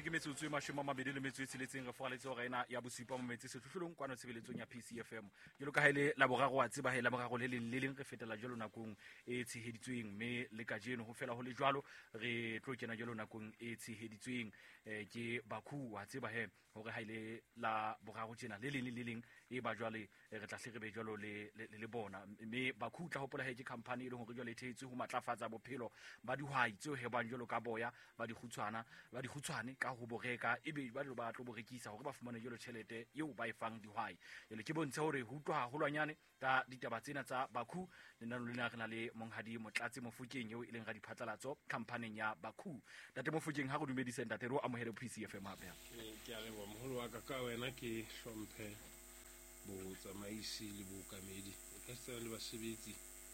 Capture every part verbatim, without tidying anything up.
ke metsotso e mashome a mabedi le metso e tsheletseng re fogaletse go ena ya bosipa mo metsi setlotlolong kwano tshebeletsong ya P C F M jalo ka hele la boraro wa tseba he la boraro le leng le leng re fetela jalo nakong e tsheheditsweng mme le ka jeno ho fela ho le jwalo re tlo kena jalo nakong e tsheheditsweng ke Baku wa tseba he hore ha ile la boraro tjena le leng le leng e ba jwale re tla hle re be jwalo le le bona mme Baku tla hopola he ke company e leng hore jwale e thehetswe ho matlafatsa bophelo ba dihwai tseo he bang jwalo ka boya ba dikgutshwana ba dikgutshwane ka ho boreka ebe ba lo ba tlo borekisa hore ba fumane jelo tjhelete eo ba e fang dihwai jele ke bontsha hore ho utlwa haholwanyane ka ditaba tsena tsa Baku le nna le na le monghadi motlatsi Mofokeng eo e leng ga diphatlalatso company ya Baku tate Mofokeng ha go dumedisa ntate ro amohele P C F M hape ke a le wa moholo wa ka ka wena ke hlomphe bo tsamaisi le bo kamedi ka tsela le basebetsi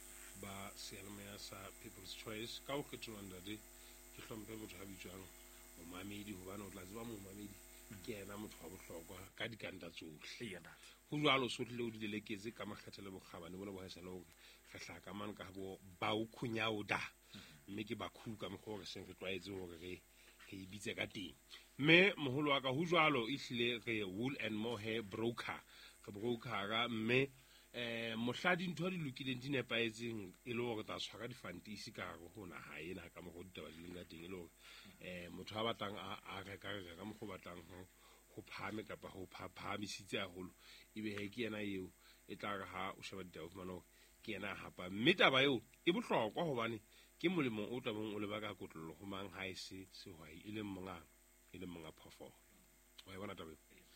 ba sealemoya sa People's Choice ka o kgetholwanda de ke hlomphe motho ha bitswang momamedi hobane o tla tseba momamedi ke ena motho wa bohlokwa ka dikanta tsohle ho jwalo so tle o di leketse ka makgethele bokgabane bona bo haesala hore re hla ka man ka bo ba o khunyao da mme ke Baku ka mokgo re seng re twaetse hore re re ibitse ka teng mme moholo wa ka ho jwalo e hlile re wool and more hair broker re broker mme eh mohladi ntho di lokileng di nepaetseng e le hore tla tshwara difantisi ka go hona ha ena ka mo go ditaba di lenga teng e le hore eh motho ha batlang a reka reka ka mo go batlang ho go phame kapa ho phamisitse haholo ebe he ke yena eo e tla re ha o sheba ditaba fumana hore ke yena hapa mme taba eo e bohlokwa hobane ke molemo o tabong o le baka kotlolo go mang ha ise sehwai e leng monga e leng monga phofo wa e bona taba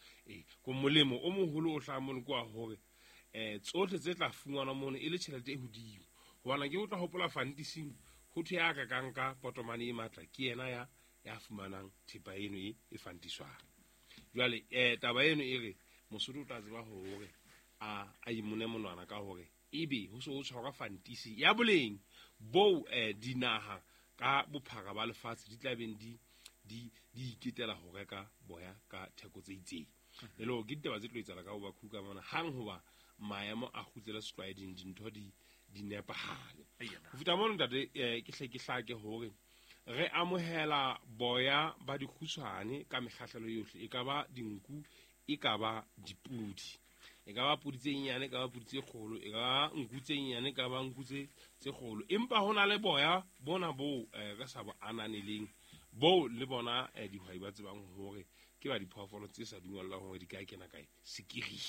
e go molemo o moholo o hla mo kwa hore eh tsohle tse tla fungwana mona e le tšhelete e hodimo hobana ke o tla hopola fantising ho thwe ya ka kanka potomane e matla ke yena ya ya fumanang thipa eno e e fantiswang jwale eh taba eno e re mosotho o tla tseba hore a a imone monwana ka hore ebe ho so o tshwara fantisi ya boleng bo eh dinaha ka bophara ba lefatshe di tla beng di di di iketela ho reka boya ka theko tse itseng e lo ke ditaba tse tlo itsala ka ho Baku ka mona hang hoba maemo a khutsela setlwaeding dintho di di nepahale ho feta mona ntate ke hle ke hlake hore re amohela boya ba dikgutshwane ka mekgahlelo yohle e ka ba dinku e ka ba dipudi e ka ba pudi tse nyane ka ba pudi tse kgolo e ka nku tse nyane ka ba nku tse tse kgolo empa hona le boya bona bo ka sa bo ananeleng bo le bona dihwai ba tsebang hore ke ba diphoofolo tse sa dungwellang hore di ka kena kae sekiri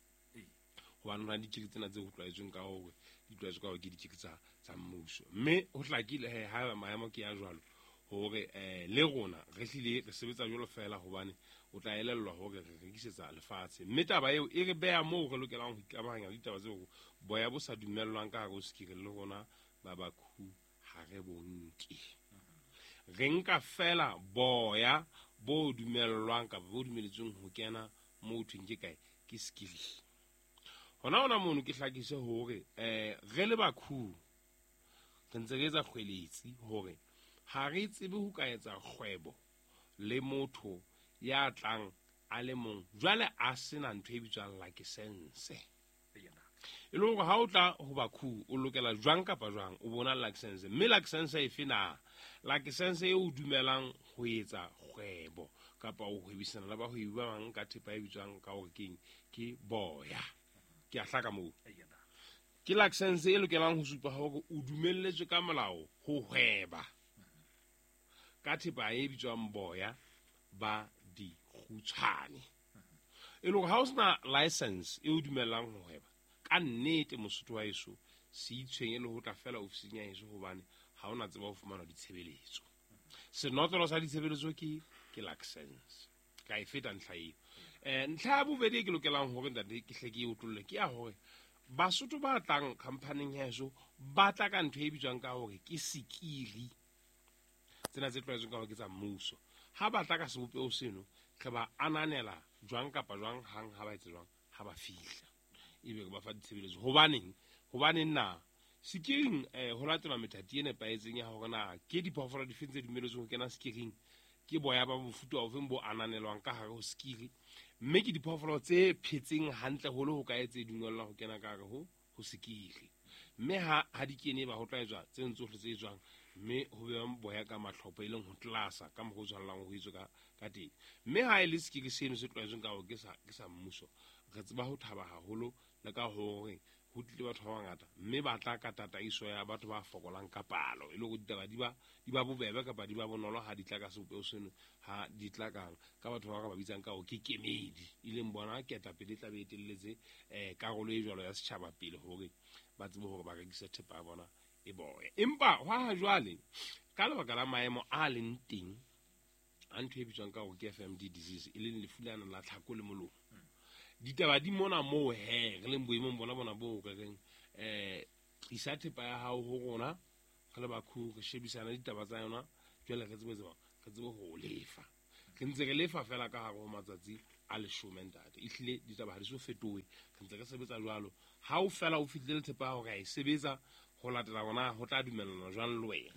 ho ana di tshiki tsena tse go tlwaetsweng ka hore di tlwaetswe ka hore ke di tshiki tsa tsa mmuso mme ho hlakile he ha maemo ke ya jwalo hore eh le rona re hlile re sebetsa jolo fela hobane o tla elellwa hore re rekisetsa lefatshe mme taba eo e re beha moo re lokelang ho ikamahanya ditaba tseo boya bo sa dumellwang ka go sekiri le rona ba Baku ha re bonke re nka fela boya bo dumellwang ka bo dumeletsweng ho kena mo thweng ke kae ke sekiri hona hona mono ke hlakise hore eh re le Baku re ntse re etsa kgweletsi hore ha re tsebe ho ka etsa kgwebo le motho ya tlang a le mong jwale a sena ntho e bitswang license e le hore ha o tla ho Baku o lokela jwang kapa jwang o bona license mme license e fena license e o dumelang ho etsa kgwebo kapa o hwebisana le ba ho iba mang ka thepa e bitswang ka hore keng ke boya ke a hlaka mo ke license e lokelang ho supa hore o dumelletswe ka molao ho hweba ka thepa e bitswang boya ba di khutshwane e lo ha o sna license e o dumellang ho hweba ka nnete mosotho wa eso se itshweng e le ho tla fela ofising ya eso hobane ha ona tseba ho fumana ditshebeletso senotolo sa ditshebeletso ke ke license ka e feta ntlha eo eh ntlha bobedi ke lokelang hore ntate ke hle ke utlolle ke ya hore Basotho ba tlang company ya eso ba tla ka ntho e bitswang ka hore ke sekiri tsena tse tlwaetsweng ka hore ke tsa mmuso ha ba tla ka sebopeo seno re ba ananela jwang kapa jwang hang ha ba etsa jwang ha ba fihla ebe ba fa ditshebeletso hobaneng hobaneng na sekiring eh ho latela methati ene paetseng ya hore na ke diphoofolo di fentse dumeletswe ho kena sekiring ke boya ba mofuta o feng bo ananelwang ka hare ho sekiri mme ke diphoofolo tse phetseng hantle holo ho ka etse dungwella ho kena ka hare ho ho sekiri mme ha ha di kene ba ho tla etswa tse ntsohle tse etswang mme ho be boya ka matlhopho e leng ho tlasa ka mo go tshwanang ho itse ka ka teng mme ha ile se ke seno se tlwaetseng ka ho ke sa ke sa mmuso re tseba ho thaba haholo le ka hore ho tlile batho ba bangata mme ba tla ka tataiso ya batho ba fokolang ka palo e le go ditaba di ba di ba bobebe kapa di ba bonolo ha di tla ka sebopeo seno ha di tla ka ka batho ba ba bitsang ka ho ke kemedi ile mbona keta pele tla be etelletse eh karolo e jwalo ya setjhaba pele hore ba tsebe hore ba ka gisa thepa ya bona e boya empa hwa ha jwale ka lebaka la maemo a leng teng a ntho e bitswang ka ho ke F M D disease e leng lefulana la tlhako le molomo ditaba di mona mo he re leng boemong bona bona bo ka reng eh isa thepa ya hao ho rona ka le bakhu re shebisana ditaba tsa yona jwale re tsebe tseba re tsebe ho lefa ke ntse re lefa fela ka ha go matsatsi a leshome ntate ihlile ditaba ha di so fetowe ke ntse re sebetsa jwalo ha o fela o fitlele thepa ya hao ga e sebetsa go latela bona ho tla dumellana jwang le wena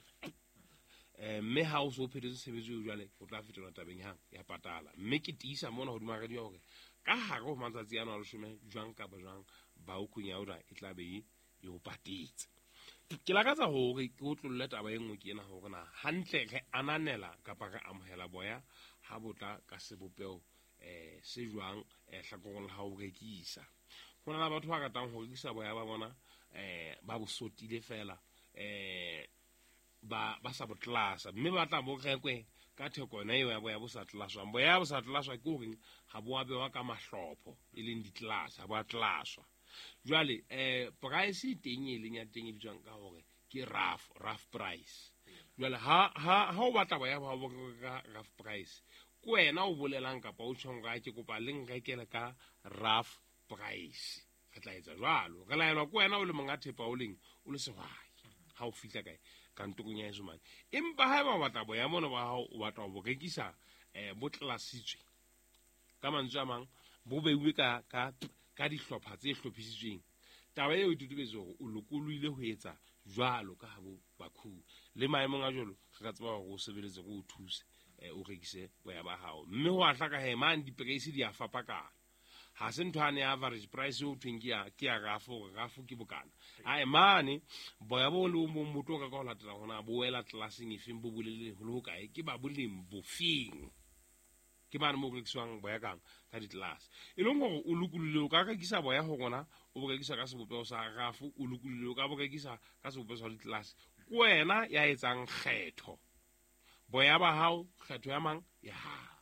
eh mme ha o so phethetse sebetso jwale o tla fetola tabeng hang ya patala mme ke tiisa mona hodima radio ya hore ka hare ho matsatsi ana le shome jwang ka ba jwang ba o kunya ora e tla be e o patetse ke lakatsa hore ke o tlolle taba e nngwe ke ena hore na hantle re ananela kapa re amohela boya ha botla ka sebopeo eh se jwang eh hlakorong la ha o rekisa hona la batho ba ratang ho rekisa boya ba bona eh ba bo sotile fela eh ba ba sa botlasa mme ba tla bo rekwe ka theko na eo ya boya bo sa tlaswa boya bo sa tlaswa ke hore ha bo a bewa ka mahlopho e leng ditlasa ba tlaswa jwale eh price teng e leng ya teng e bitswang ka hore ke rough rough price jwale ha ha ha o batla boya ba bo ka rough price ko wena o bolelang kapa o tshong ga ke kopa leng rekele ka rough price re tla etsa jwalo re laelwa ko wena o le monga thepa o leng o le sehwai ha o fitla kae kantong ya Esumane empa ha ba batla boya mona ba hao o batla go rekisa eh bo tlasitswe ka mantswe a mang bo beuwe ka ka ka dihlopha tse hlophisitsweng taba eo ditubetso hore o lokolwile ho etsa jwalo ka habo bakhu le maemong a jwalo re ka tseba go sebeletse go o thuse eh o rekise boya ba hao mme ho a hlaka he man di price di a fapakana ha se ntho ane average price o tweng ya ke ya gafo gafo ke bokana ai mane boya bo le mo motho ka ka latela hona bo wela classing ifeng bo bolele ho lo kae ke ba boleng bofeng ke bana mo go tswang boya kang ka di class e leng gore o lokulile o ka ka kisa boya ho gona o bo ka kisa ka sebopeo sa gafo o lokulile o ka bo ka kisa ka sebopeo sa di class wena ya etsang kgetho boya ba hao kgetho ya mang ya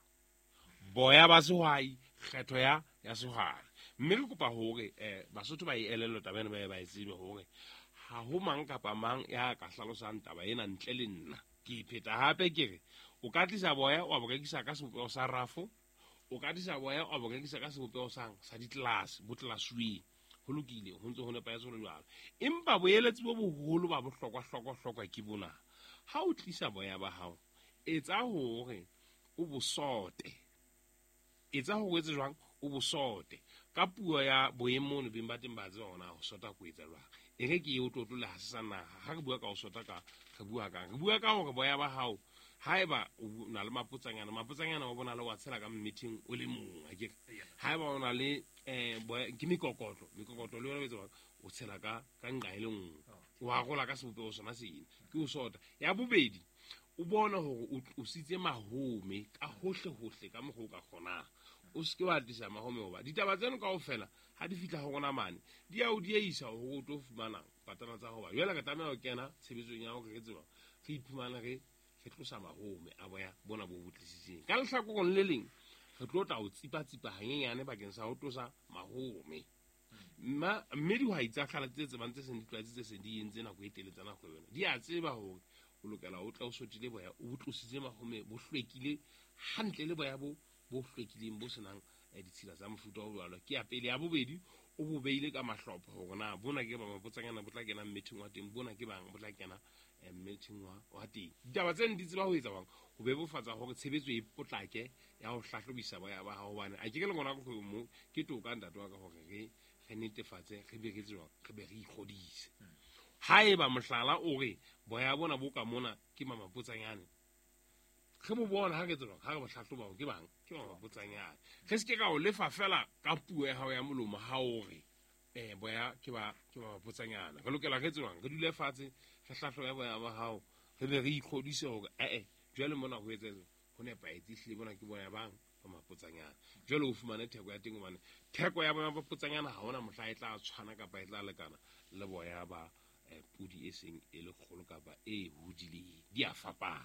boya ba sehwai kgetho ya ya sehwai mme re kopa hore eh Basotho ba e elelo tabane ba ba itsebe hore ha ho mang kapa mang ya ka hlalosang taba ena ntle le nna ke ipheta hape ke re o ka tlisa boya wa bokekisa ka sebopeo sa rafo o ka tlisa boya wa bokekisa ka sebopeo sang sa di-class bo tlaswe ho lokile ho ntse ho ne pa ya tsolo jwalo empa boeletsi bo boholo ba bohlokwa hlokwa hlokwa ke bona ha o tlisa boya ba hao etsa hore o bo sorte etsa ho etsa jwang o bo sorte ka puo ya boemong be mbateng ba tse ona ho sorta go etsa jwang e re ke o totole ha se sana ha re bua ka o sorta ka re bua ka re bua ka hore boya ba hao haeba o na le mapotsanyana mapotsanyana o bona le wa tshela ka meeting o le mong a ke haeba o na le eh boya ke mikokotlo mikokotlo le wena betsa o tshela ka ka nqa e le nngwe wa gola ka sebopeo sona sene ke o sorta ya bobedi o bona hore o sitse mahome ka hohle hohle ka mo go ka kgona o se ke wa tlisa mahome hoba ditaba tseno kaofela ha di fitla ho rona mane di a o diisa ho o tlo fumana patana tsa hoba jwale ka tsamaya ho kena tshebetsong ya ho re tseba re iphumana re re tlosa mahome a boya bona bo botlisitseng ka lehlakorong le leng re tlo tla o tsipa tsipa hanyenyane bakeng sa ho tlosa mahome mma mme di wa itsa khala tse tsebang tse seng di tlwaetse tse seng di entse nako e teletsana go yona di a tseba hore o lokela o tla o sotile boya o tlositse mahome bo hlwekile hantle le boya bo bo hlwekileng bo senang ditshila tsa mofuta o jwalo ke ya pele ya bobedi o bo beile ka mahlopho hore na bona ke ba mapotsanyana bo tla kena meeting wa teng bona ke bang bo tla kena meeting wa wa teng ditaba tseno di tseba ho etsa bang ho bebofatsa hore tshebetso e potlake ya ho hlahlobisa boya ba hao bana a ke ke le ngona go mo ke toka ntate wa ka hore re re netefatse re be re tswa re be re ikgodise haeba mohlala o re boya bona bo ka mona ke mamapotsanyane ge mo bona ha ke tswa ha re bohlahloba ke bang ke mamapotsanyane ge se ke ka o lefa fela ka puo ya hao ya molomo ha o re eh boya ke ba ke mamapotsanyana re lokela ge tswa re dule fatshe re hlahloba ya boya ba hao re be re ikgodise gore ee jwale mona go etse go nepaetse ehlile bona ke boya bang ba mapotsanyana jwale o fumane theko ya teng gobane theko ya bona mapotsanyana ga gona mohla e tla tshwana kapa e tla lekana le boya ba pudi e seng e le kgolo kapa e hodileng di a fapana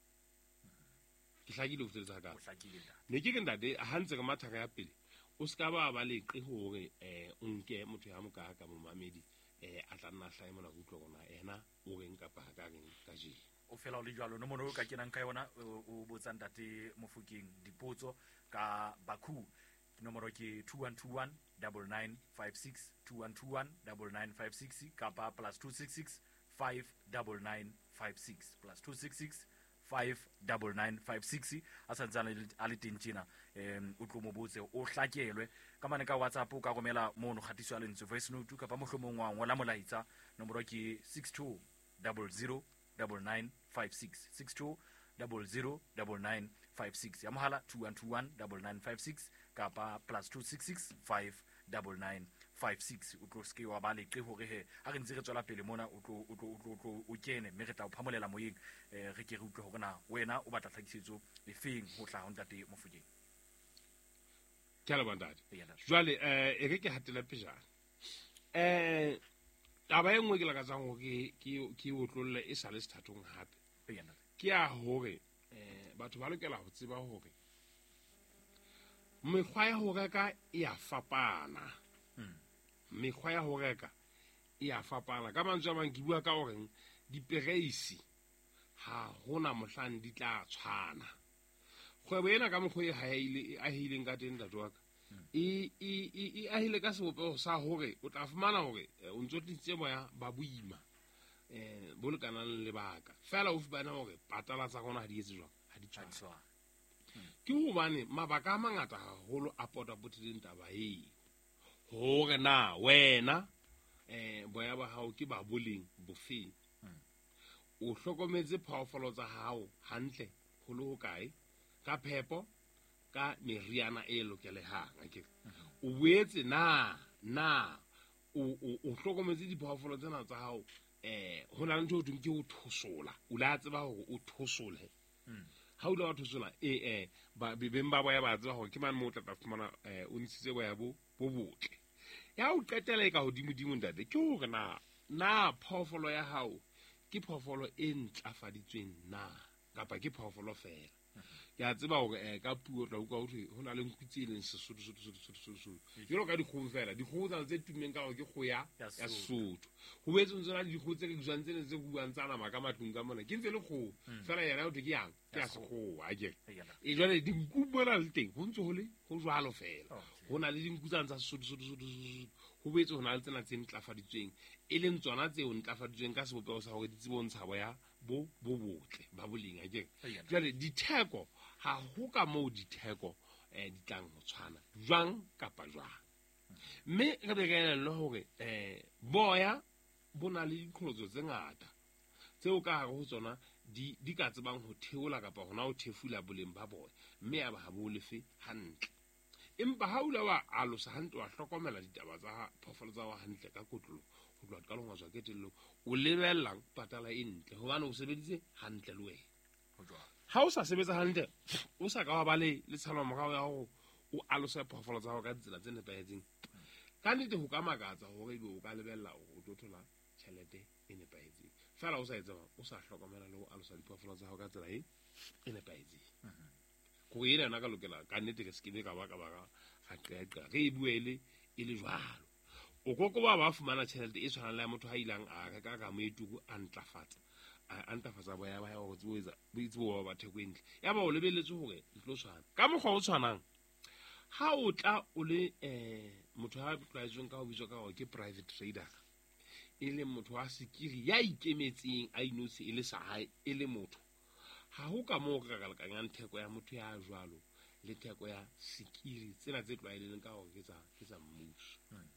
ke hlakile go tsetsa ka ne ke ke ntate ha ntse ka mathaka ya pele o ska ba ba leqe hore eh o nke motho ya moka ka momamedi eh a tla nna hlae mona go utlwa gona ena o reng kapa ka reng ka je o fela o le jalo no mono ka kenang ka yona o botsa ntate Mofokeng dipotso ka Baku nomoro ke two one two one nine nine five six two one two one nine nine five six kapa plus two six six five nine nine five six plus two six six five nine nine five six a santsana a le teng tjena em o tlo mo botse o hlakelwe ka mane ka WhatsApp o ka romela mono khatiso a lentse voice note kapa mohlomong wa ngola molaitsa nomoro ke six two zero zero nine nine five six six two zero zero nine nine five six ya mohala two one two one nine nine five six kapa plus two six six five nine nine five six o tlo ske wa ba le qe hore he a re ntse re tswela pele mona o tlo o tlo o tlo o kene mme re tla o phamolela moyeng eh re ke re utlwe hore na wena o batla tlhakisetso le feng ho tla ho ntate Mofokeng ke la bandadi jwale eh e re ke hatela pejana eh taba e nngwe ke la ka tsang hore ke ke o tlolle e sa le sethathong hape ke a hore eh batho ba lokela ho tseba hore mekgwa ya ho reka e a fapana mekgwa ya ho reka e a fapana ka mantswe a mang ke bua ka hore dipereisi ha hona mohlang di tla tshwana kgwebo ena ka mokgwa e haile a hileng ka teng tatwa ka e e e a hile ka sebopego sa hore o tla fumana hore o ntso tlitse boya ba buima eh bo le kana le lebaka fela o fumana hore patala tsa gona ha di etse jwang ha di tshwana ke ho bane mabaka a mangata haholo a pota botileng taba e hore na wena eh boya ba hao ke ba boleng bofeng o hlokometse phaofolo tsa hao hantle ho le ho kae ka phepo ka meriana e lokelehang akere o boetse na na o o hlokometse diphaofolo tsena tsa hao eh hona le ntho e ke o thosola o la tseba hore o thosole ha o la thosola eh eh ba bebeng ba boya ba tseba hore ke mane mo o tla fumana eh o ntshitse boya bo bo botle ya o qetela ka hodimo dimo ntate ke hore na na phaofolo ya hao ke phaofolo e ntlafaditsweng na kapa ke phaofolo fela ya tseba hore eh ka puo tla utlwa hore hona le nkutsi le Sesotho Sotho Sotho Sotho jelo ka dikgoho fela dikgoho tsa tse tumeng ka hore ke khoya ya Sesotho ho betse ntsona le dikgoho tse ke jwang tsene tse buang tsana maka matlung ka mona ke ntse le kgoho fela yena o te ke yang ke ya sekgoho a ke e jwale dinku bona le teng ho ntse ho le ho jwalo fela hona le dinku tsa tsa Sesotho Sotho Sotho ho betse hona le tsena tse ntlafaditsweng e leng tsona tse o ntlafaditsweng ka sebopego sa hore di tsebong tshabo ya bo bo botle ba boleng a ke jwale ditheko ha ho ka mo ditheko eh di tlang ho tshwana jwang kapa jwang mme re be re le hore eh boya bona le diqholotso tse ngata tseo ka hare ho tsona di di ka tsebang ho theola kapa hona ho thefula boleng ba boya mme ya ba ha bo lefe hantle empa ha ula wa alosa hantle wa hlokomela ditaba tsa phofolo tsa wa hantle ka kotlolo ho tloha qalong wa tswa ketello o lebellang patala e ntle hobane o sebeditse hantle le wena ho jwa ha o sa sebetsa hantle o sa ka wa ba le le tshalo morao ya ho o alosa phofolo tsa ho ka tsela tse nepahetseng ka nnete ho ka makatsa hore ebe o ka lebella o tlo thola tjhelete e nepahetseng fela o sa etsa o sa hlokomela le ho alosa diphoofolo tsa ho ka tsela e e nepahetseng go ena na ka lokela ka nnete ke skebe ka ba ka ba ga qeqa re e buele e le jwalo o koko ba ba fumana tjhelete e tshwana le motho ha ilang a ka ka moetuku a ntlafatsa a ntafatsa boya ba ho tsoetsa boitsebo ba thekwentle ya ba o lebeletse hore tlo tshwana ka mokgwa o tshwanang ha o tla o le eh motho ha tlwaetsweng ka ho bitswa ka hore ke private trader e le motho wa sekiri ya ikemetseng a inotse e le sa hae e le motho ha ho ka mo ka kalakanyang theko ya motho ya jwalo le theko ya sekiri tsena tse tlwaeleng ka hore ke tsa ke tsa mmuso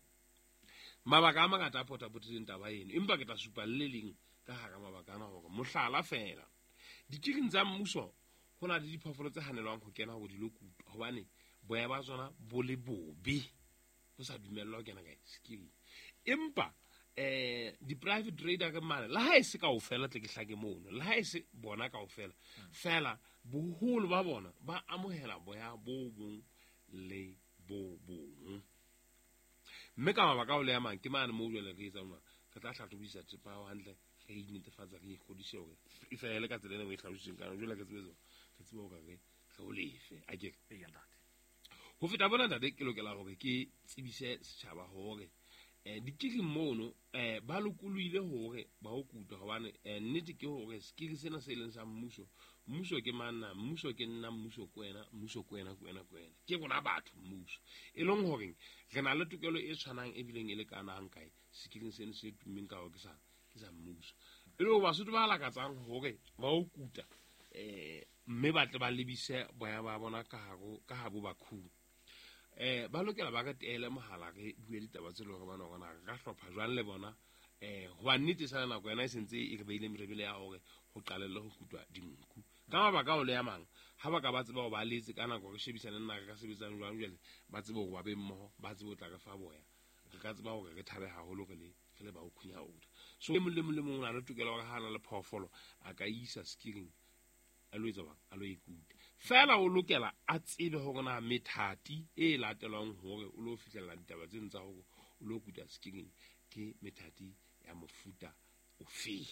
mabaka a mangata a pota poteng taba eno empa ke tla supa le leng ka hara mabaka ana hore mohlala fela dikiring tsa mmuso hona le diphoofolo tse hanelwang ho kena ho dilokutwa hobane boya ba tsona bo le bobe ho sa dumellwa ho kena ka sekiri empa eh di-private trader ke mane le ha e se kaofela tle ke hlake mono le ha e se bona kaofela fela boholo ba bona ba amohela boya bo bong le bo bong mme ka mabaka o le a mang ke mane mo jwale re etsa mona re tla hlahlobisa tepa hao hantle re netefatsa re ikgodise hore e fele ka tsela ena o e hlalositseng kana jwale ke tsebe re tsebe hore re re o lefe a ke ho feta bona ntate ke lokela hore ke tsebise setjhaba hore eh dikiri mono eh ba lokuluile hore ba o kuta hobane eh nnete ke hore skiri sena se leng sa mmuso mmuso ke manna mmuso ke nna mmuso kwena mmuso kwena kwena kwena ke bona batho mmuso e leng hore re na le tokelo e tshwanang e bileng e le kana hang kae skiring sena se tummeng ka ho ke sa ke sa mmuso e lo ba sotho ba lakatsang hore ba o kuta eh mme ba tle ba lebise boya ba bona ka haro ka habo bakhu eh ba lokela ba ka tele mohala re bue ditaba tse le gore bana gona ga hlopha jwang le bona eh ho ba nnete sana nako yena e sentse e re beile merebele ya hore ho qalelle ho kutwa dinku ka mabaka o le ya mang ha ba ka ba tseba ho ba letse ka nako re shebisana nna re ka sebetsang jwang jwale ba tsebe ho ba be mmoho ba tsebe ho tla ka fa boya re ka tseba hore re thabe haholo re le re le ba o khunya oda so le mo le mo le mo na le tokelo ga hana le phofolo a ka isa skiring a lo etsa bang a lo ikuta fela o lokela a tsebe hore na methati e latelwang hore o lo fihlella ditaba tse ntsa hore o lo kuta skiring ke methati ya mofuta o fe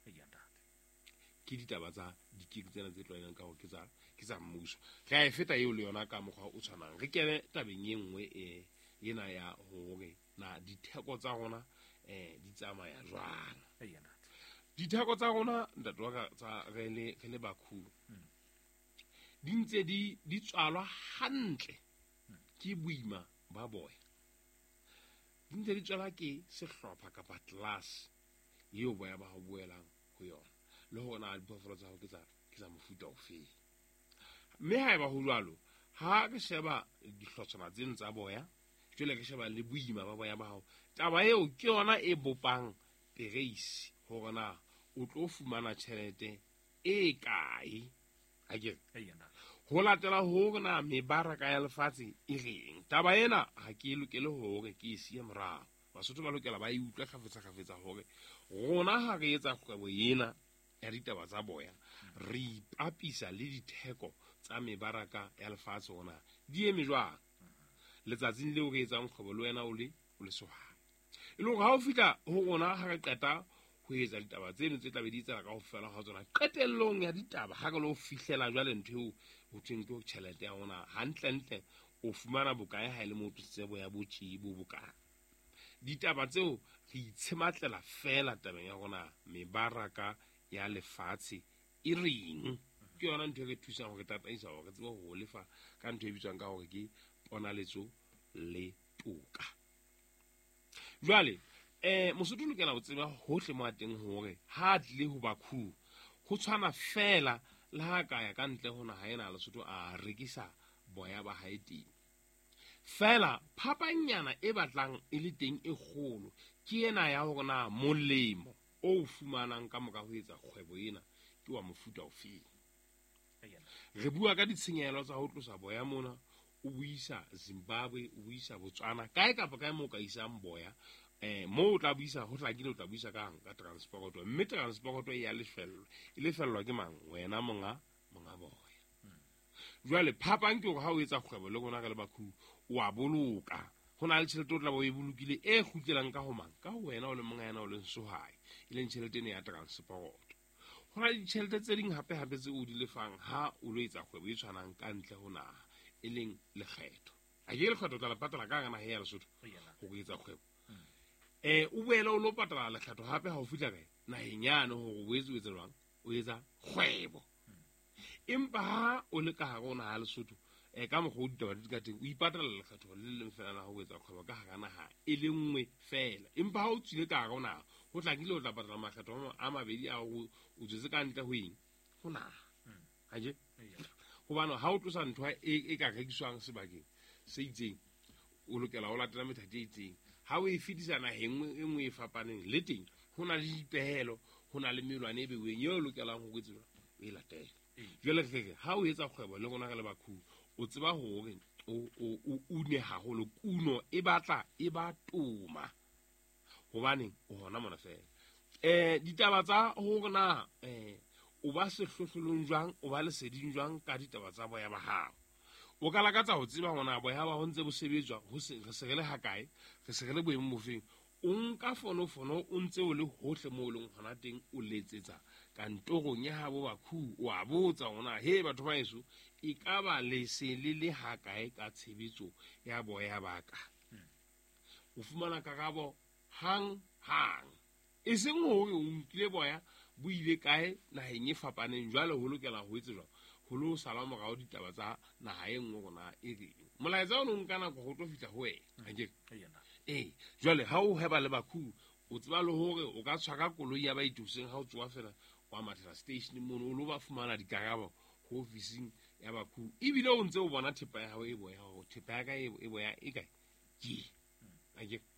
ke ditaba tsa dikiri tsena tse tlwaelang ka ho ke tsa ke tsa mmuso re a e feta eo le yona ka mokgwa o tshwanang re kene tabeng e nngwe e ena ya hore na ditheko tsa rona eh di tsamaya jwang ditheko tsa rona ntate wa ka tsa re le re le bakhulu di ntse di di tswalwa hantle ke boima ba boya di ntse di tswalwa ke sehlopha kapa class eo boya ba ho boelang ho yona le hona diphoofolo tsa ho ke tsa ke tsa mofuta o fe mme ha eba ho jwalo ha ke sheba dihlotswana tse ntsa boya jwale ke sheba le boima ba boya ba hao taba eo ke yona e bopang pereisi hore na o tlo fumana tjhelete e kae a ke ho latela hore na mebaraka ya lefatshe e reng taba ena ha ke lokele hore ke sie morao basotho ba lokela ba e utlwa khafetsa khafetsa hore rona ha re etsa kgwebo ena ya ditaba tsa boya re ipapisa le ditheko tsa mebaraka ya lefatshe rona di eme jwang letsatsing leo re etsang kgwebo le wena o le o le sohang e le hore ha o fitla ho rona ha re qeta ho etsa ditaba tseno tse tla be di tsela ka ho fela ha tsona qetellong ya ditaba ha ke lo fihlela jwale ntho eo ho thweng ke tjhelete ya rona hantle hantle o fumana bokae ha ile motho tsebo ya botjhi bo bokae ditaba tseo re itshematlela fela tabeng ya rona mebaraka ya lefatshe e reng ke yona ntho e re thusang hore tataisa hore tsebo ho lefa ka ntho e bitswang ka hore ke ponaletso le toka jwale eh mosotho lokela ho tseba hohle mo ateng hore ha tle ho bakhu ho tshwana fela le ha ka ya ka ntle hona ha ena lesotho a rekisa boya ba haeteng fela phapanyana e batlang e le teng e kgolo ke ena ya hore na molemo o fumanang ka moka ho etsa kgwebo ena ke wa mofuta o fe re bua ka ditshenyehelo tsa ho tlosa boya mona o buisa Zimbabwe o buisa Botswana kae kapa kae mo ka isang boya eh mo o tla buisa ho tlakile o tla buisa ka ka transport mme transport e ya lefello e lefellwa ke mang wena monga monga boya jwale phapang ke hore ha o etsa kgwebo le gona ka le bakhu o a boloka hona le tšhelete o tla bo e bolokile e khutlelang ka ho mang ka ho wena o le monga yana o le sohai e leng tšhelete ne ya transport hona le tšhelete tse ding hape hape tse o di lefang ha o lo etsa kgwebo e tshwanang ka ntle ho naha e leng lekgetho a ke lekgetho tla la patala ka ngana he ya Lesotho ho etsa kgwebo eh o boela o lo patala lekgetho hape ha o fitla kae naheng yana hore o etse o etsa jwang o etsa kgwebo empa ha o le ka hare ona ha Lesotho eh ka mogodi ditaba di ka teng o ipatala lekgetho le leng fela la ho etsa kgwebo ka hara naha e le nngwe fela empa ha o tsile ka hare ona ho tlakile o tla patala makgetho a mabedi a o o tsetse ka ntle ho eng ho naha ha je hobane ha o tlosa ntho e ka rekiswang sebakeng se itseng o lokela ho latela methati e itseng ha o e fetisa naheng e nngwe e fapaneng le teng ho na le dipehelo ho na le melwane e beweng eo lokelang ho etsa o e latela jwale re ha o etsa kgwebo le gona ka le bakhu o tseba hore o o une haholo kuno e batla e ba toma hobaneng o hona mona fela eh ditaba tsa ho na eh o ba se hlohlolong jwang o ba le seding jwang ka ditaba tsa boya ba hao o ka lakatsa ho tseba ngwana boya ba ho ntse bo sebetswa ho se re se le hakae re se le boemo bofeng o nka fono fono o ntse o le hohle mo leng hona teng o letsetsa kantorong ya habo bakhu wa botsa ngwana he batho ba eso e ka ba le se le le hakae ka tshebetso ya boya baka o fumana karabo hang hang e seng hore o nkile boya bo ile kae naheng e fapaneng jwale ho lokela ho etse jwang ho lo sala morao ditaba tsa naha e nngwe rona e reng molaetsa o no nka nako go tlo fihla ho wena akere eh jwale ha o heba le bakhu o tseba le hore o ka tshwaka koloi ya ba ituseng ha o tsoa fela wa mathela station mono o lo ba fumana dikarabo ho officing ya bakhu ibile o ntse o bona thepa ya hao e boya ho thepa ya ka e boya e kae ke akere